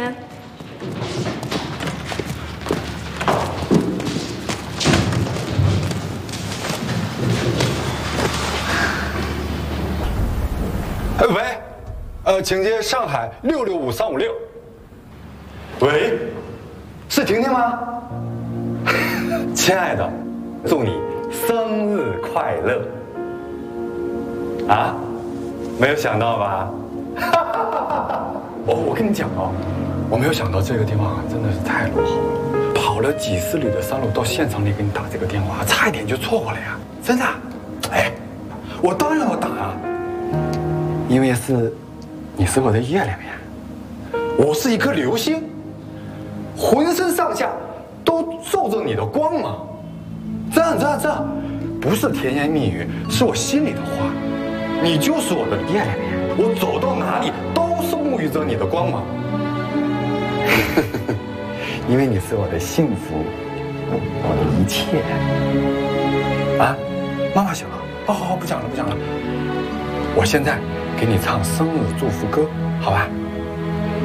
天。 喂，请接上海665356。喂，是婷婷吗？亲爱的，祝你生日快乐！啊，没有想到吧？我跟你讲哦，我没有想到这个电话真的是太落后了，跑了几十里的山路到现场里给你打这个电话，差一点就错过了呀！真的，哎，我当然要打啊，因为你是我的月亮呀，我是一颗流星，浑身上下都受着你的光芒。这不是甜言蜜语，是我心里的话。你就是我的月亮呀，我走到哪里都是沐浴着你的光芒。因为你是我的幸福，我的一切。啊，妈妈醒了。好，不讲了。我现在给你唱生日祝福歌，好吧？